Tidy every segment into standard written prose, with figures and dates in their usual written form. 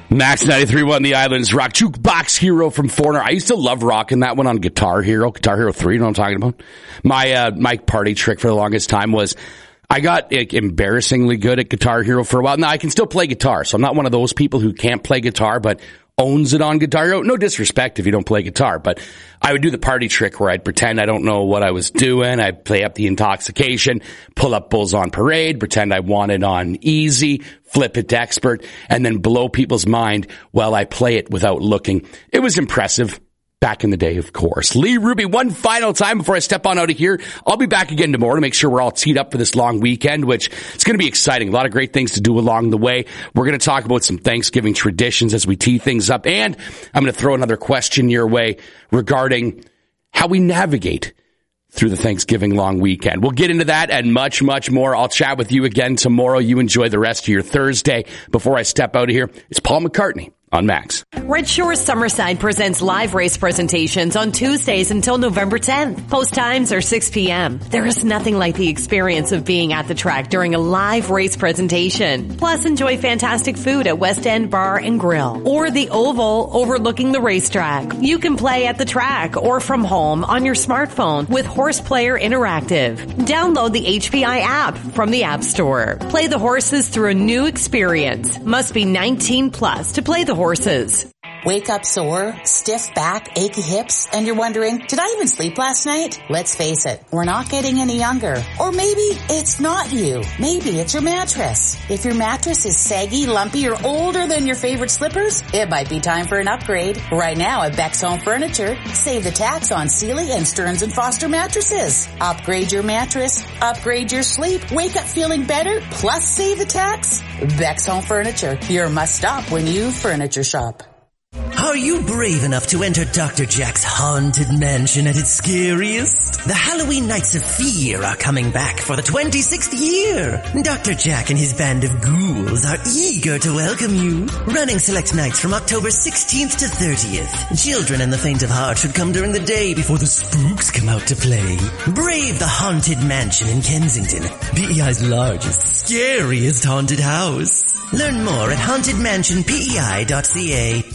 Max 93.1 The Islands Rock. Jukebox Hero from Foreigner. I used to love rocking that one on Guitar Hero 3, you know what I'm talking about? My party trick for the longest time was I got embarrassingly good at Guitar Hero for a while. Now, I can still play guitar, so I'm not one of those people who can't play guitar, but owns it on Guitar Hero. No disrespect if you don't play guitar, but I would do the party trick where I'd pretend I don't know what I was doing. I'd play up the intoxication, pull up Bulls on Parade, pretend I want it on easy, flip it to expert, and then blow people's mind while I play it without looking. It was impressive. Back in the day, of course. Lee Ruby, one final time before I step on out of here. I'll be back again tomorrow to make sure we're all teed up for this long weekend, which it's going to be exciting. A lot of great things to do along the way. We're going to talk about some Thanksgiving traditions as we tee things up. And I'm going to throw another question your way regarding how we navigate through the Thanksgiving long weekend. We'll get into that and much, much more. I'll chat with you again tomorrow. You enjoy the rest of your Thursday. Before I step out of here, it's Paul McCartney on Max. Red Shore Summerside presents live race presentations on Tuesdays until November 10th. Post times are 6 p.m. There is nothing like the experience of being at the track during a live race presentation. Plus, enjoy fantastic food at West End Bar and Grill or the Oval overlooking the racetrack. You can play at the track or from home on your smartphone with Horse Player Interactive. Download the HPI app from the App Store. Play the horses through a new experience. Must be 19 plus to play the horses. Wake up sore, stiff back, achy hips, and you're wondering, did I even sleep last night? Let's face it, we're not getting any younger. Or maybe it's not you. Maybe it's your mattress. If your mattress is saggy, lumpy, or older than your favorite slippers, it might be time for an upgrade. Right now at Beck's Home Furniture, save the tax on Sealy and Stearns & Foster mattresses. Upgrade your mattress, upgrade your sleep, wake up feeling better, plus save the tax. Beck's Home Furniture, your must-stop when you furniture shop. Are you brave enough to enter Dr. Jack's haunted mansion at its scariest? The Halloween Nights of Fear are coming back for the 26th year. Dr. Jack and his band of ghouls are eager to welcome you. Running select nights from October 16th to 30th. Children and the faint of heart should come during the day before the spooks come out to play. Brave the haunted mansion in Kensington, PEI's largest, scariest haunted house. Learn more at hauntedmansionpei.ca.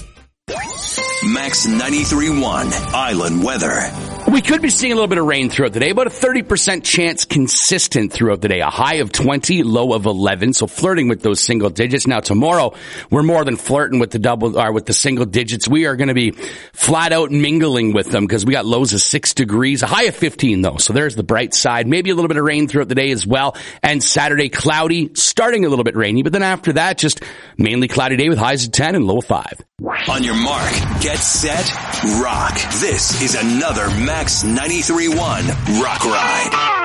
Max 93.1 Island Weather. We could be seeing a little bit of rain throughout the day, about a 30% chance consistent throughout the day. A high of 20, low of 11, so flirting with those single digits. Now tomorrow, we're more than flirting with the single digits. We are going to be flat out mingling with them because we got lows of 6 degrees, a high of 15 though. So there's the bright side. Maybe a little bit of rain throughout the day as well. And Saturday, cloudy, starting a little bit rainy, but then after that, just mainly cloudy day with highs of 10 and low of 5. On your mark, get set, rock. This is another Max 93.1 Rock Ride.